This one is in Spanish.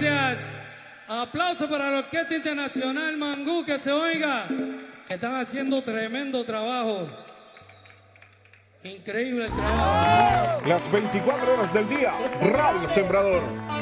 gracias. Aplauso para la Orquesta Internacional Mangú, que se oiga, que están haciendo tremendo trabajo. Increíble el trabajo. Las 24 horas del día, Radio Sembrador.